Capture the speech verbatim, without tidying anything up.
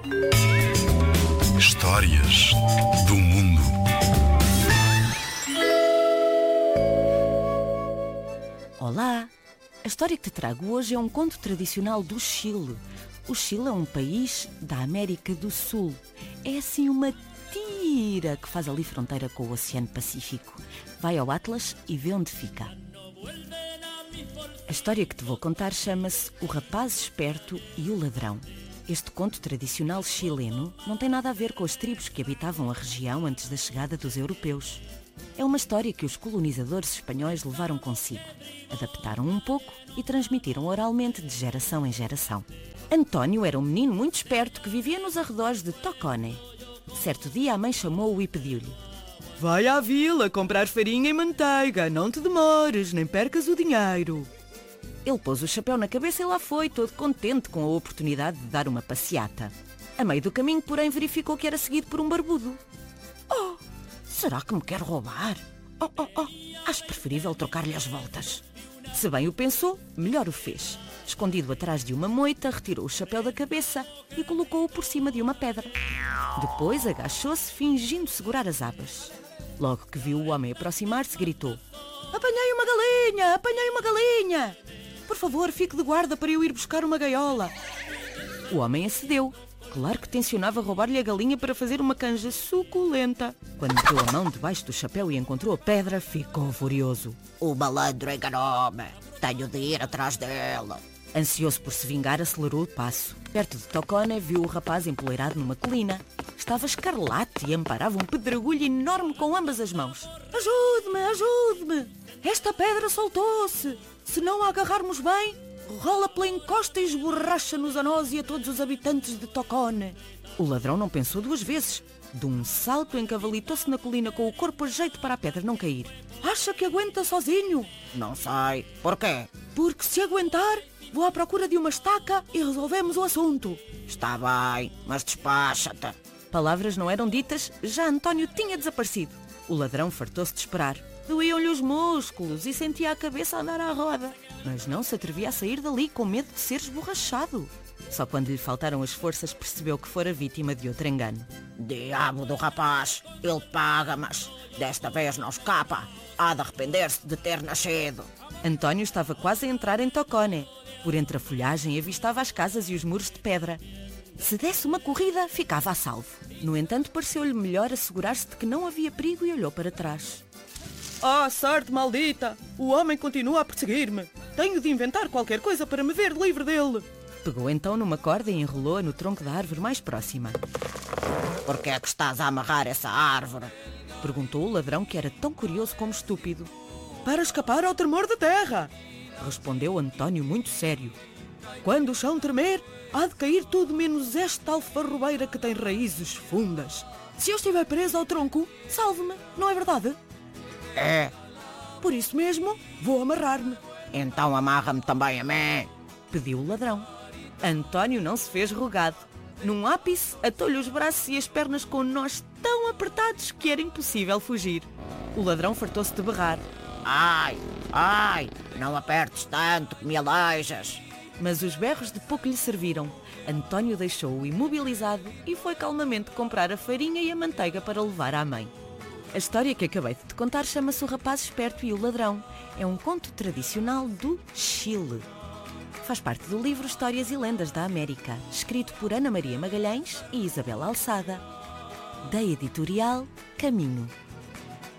Histórias do mundo. Olá! A história que te trago hoje é um conto tradicional do Chile. O Chile é um país da América do Sul. É assim uma tira que faz ali fronteira com o Oceano Pacífico. Vai ao Atlas e vê onde fica. A história que te vou contar chama-se O Rapaz Esperto e o Ladrão. Este conto tradicional chileno não tem nada a ver com as tribos que habitavam a região antes da chegada dos europeus. É uma história que os colonizadores espanhóis levaram consigo, adaptaram um pouco e transmitiram oralmente de geração em geração. António era um menino muito esperto que vivia nos arredores de Tocone. Certo dia a mãe chamou-o e pediu-lhe: vai à vila comprar farinha e manteiga, não te demores, nem percas o dinheiro. Ele pôs o chapéu na cabeça e lá foi, todo contente com a oportunidade de dar uma passeata. A meio do caminho, porém, verificou que era seguido por um barbudo. Oh, será que me quer roubar? Oh, oh, oh, acho preferível trocar-lhe as voltas. Se bem o pensou, melhor o fez. Escondido atrás de uma moita, retirou o chapéu da cabeça e colocou-o por cima de uma pedra. Depois agachou-se, fingindo segurar as abas. Logo que viu o homem aproximar-se, gritou: apanhei uma galinha! Apanhei uma galinha! Por favor, fique de guarda para eu ir buscar uma gaiola. O homem acedeu. Claro que tencionava roubar-lhe a galinha para fazer uma canja suculenta. Quando meteu a mão debaixo do chapéu e encontrou a pedra, ficou furioso. O malandro enganou-me. Tenho de ir atrás dela. Ansioso por se vingar, acelerou o passo. Perto de Tocone, viu o rapaz empoleirado numa colina. Estava escarlate e amparava um pedregulho enorme com ambas as mãos. Ajude-me, ajude-me! Esta pedra soltou-se. Se não a agarrarmos bem, rola pela encosta e esborracha-nos a nós e a todos os habitantes de Tocone. O ladrão não pensou duas vezes. De um salto encavalitou-se na colina com o corpo a jeito para a pedra não cair. Acha que aguenta sozinho? Não sei. Porquê? Porque se aguentar, vou à procura de uma estaca e resolvemos o assunto. Está bem, mas despacha-te. Palavras não eram ditas, já António tinha desaparecido. O ladrão fartou-se de esperar. Doíam-lhe os músculos e sentia a cabeça a andar à roda. Mas não se atrevia a sair dali com medo de ser esborrachado. Só quando lhe faltaram as forças percebeu que fora vítima de outro engano. Diabo do rapaz, ele paga, mas desta vez não escapa. Há de arrepender-se de ter nascido. António estava quase a entrar em Tocone. Por entre a folhagem avistava as casas e os muros de pedra. Se desse uma corrida, ficava a salvo. No entanto, pareceu-lhe melhor assegurar-se de que não havia perigo e olhou para trás. Ah, sorte maldita! O homem continua a perseguir-me. Tenho de inventar qualquer coisa para me ver livre dele. Pegou então numa corda e enrolou-a no tronco da árvore mais próxima. Por que é que estás a amarrar essa árvore? Perguntou o ladrão, que era tão curioso como estúpido. Para escapar ao tremor da terra, respondeu António muito sério. Quando o chão tremer, há de cair tudo menos esta alfarrobeira que tem raízes fundas. Se eu estiver preso ao tronco, salve-me, não é verdade? É. Por isso mesmo, vou amarrar-me. Então amarra-me também a mim, pediu o ladrão. António não se fez rogado. Num ápice, atou-lhe os braços e as pernas com nós tão apertados que era impossível fugir. O ladrão fartou-se de berrar. Ai, ai, não apertes tanto que me aleijas. Mas os berros de pouco lhe serviram. António deixou-o imobilizado e foi calmamente comprar a farinha e a manteiga para levar à mãe. A história que acabei de te contar chama-se O Rapaz Esperto e o Ladrão. É um conto tradicional do Chile. Faz parte do livro Histórias e Lendas da América, escrito por Ana Maria Magalhães e Isabel Alçada, da editorial Caminho.